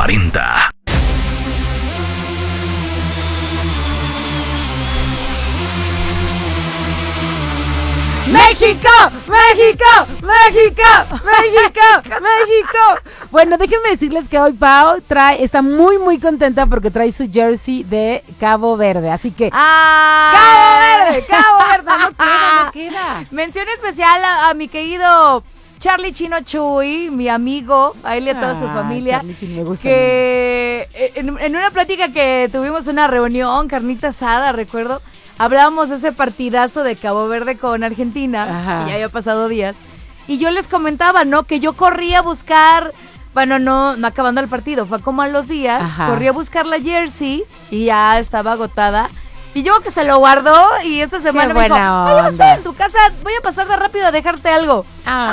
40. ¡México! ¡México! ¡México! ¡México! ¡México! Bueno, déjenme decirles que hoy Pau está muy, muy contenta porque trae su jersey de Cabo Verde. Así que... ¡Cabo Verde! ¡Cabo Verde! No queda. Mención especial a mi querido Charlie Chino Chuy, mi amigo, a él y a toda su familia. Charlie Chino, me gusta. Que en una plática que tuvimos una reunión, carnita asada, recuerdo, hablábamos de ese partidazo de Cabo Verde con Argentina, Ajá. que ya había pasado días, y yo les comentaba, ¿no? Que yo corrí a buscar, bueno, no acabando el partido, fue como a los días, Ajá. corrí a buscar la jersey y ya estaba agotada. Y yo que se lo guardó y esta semana me dijo, buena oye, voy a estar onda. en tu casa, voy a pasar de rápido a dejarte algo.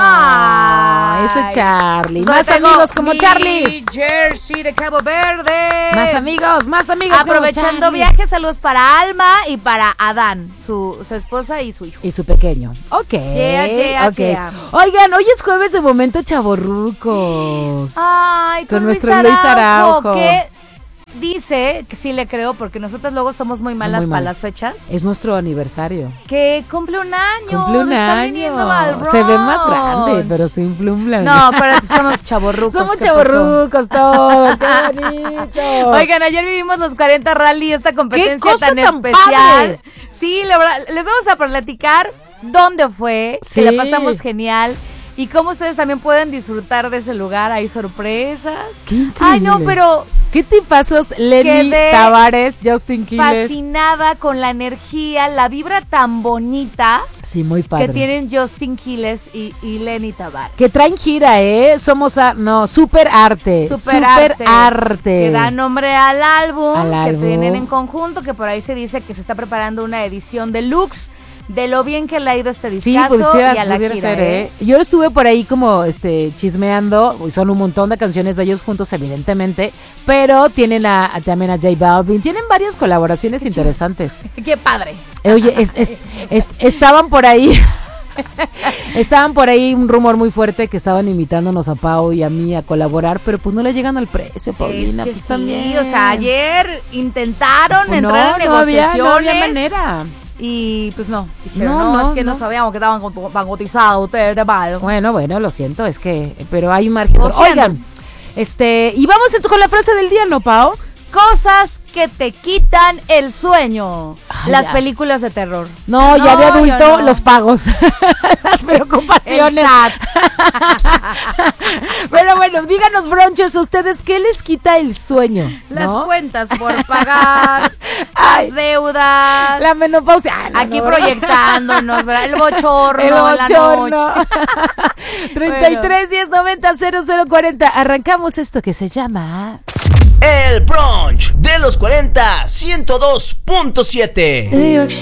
Ese Charlie. Entonces Más tengo amigos como mi Charlie. jersey de Cabo Verde. Más amigos como Aprovechando Charlie. viajes, saludos para Alma y para Adán, su esposa y su hijo. Y su pequeño. Ok. Yeah, ok. yeah. Oigan, hoy es jueves de Momento Chavorruco. Ay, Con con nuestro Luis Araujo. que dice, que sí le creo, porque nosotros luego somos muy malas Muy mal. para las fechas, Es nuestro aniversario. que cumple un año. Cumple un de estar año. viniendo al Se ve más brunch. grande, pero se cumple un año. No, pero somos chavorrucos. Somos ¿qué pasó? chavorrucos todos. ¡Qué bonito! Oigan, ayer vivimos los 40 Rally, esta competencia cosa tan tan especial. padre! Sí, la verdad, les vamos a platicar dónde fue, Sí. que la pasamos genial y cómo ustedes también pueden disfrutar de ese lugar. Hay sorpresas. ¡Qué increíble! Ay, no, pero ¿Qué tipazos Lenny Quedé Tavares, Justin Quiles? fascinada con la energía, la vibra tan bonita Sí, muy padre. que tienen Justin Quiles y Lenny Tavares. Que traen gira, Somos Super Arte. Super Arte. Que da nombre al álbum Al que álbum. tienen en conjunto, que por ahí se dice que se está preparando una edición deluxe de lo bien que le ha ido este Sí, discazo pudiera y a la pudiera gira, ser, Yo estuve por ahí como chismeando, y son un montón de canciones de ellos juntos, evidentemente, pero tienen también a J Balvin, tienen varias colaboraciones interesantes. Qué padre. Oye, estaban por ahí. Estaban por ahí un rumor muy fuerte que estaban invitándonos a Pau y a mí a colaborar, pero pues no le llegan al precio, Paulina. Es que Pues sí, también. o sea, ayer intentaron Pues entrar en no negociaciones. había manera. Y pues no, dijeron, No, es que no no. sabíamos que estaban tan cotizados ustedes de mal. Bueno, lo siento, pero hay un margen. Lo siento. Oigan, y vamos con la frase del día, ¿no, Pau? Cosas que te quitan el sueño. Ay, Las ya. películas de terror. No, ya de yo adulto, no. los pagos, las preocupaciones. El SAT. Pero bueno, díganos, brunchers, ¿a ustedes qué les quita el sueño? Las ¿no? cuentas por pagar, Ay, las deudas. la menopausia. Ah, no, Aquí no, proyectándonos, ¿verdad? El bochorno, el en la bochorno. noche. 33 10 90 0040. Arrancamos esto que se llama El brunch de los 40 102.7.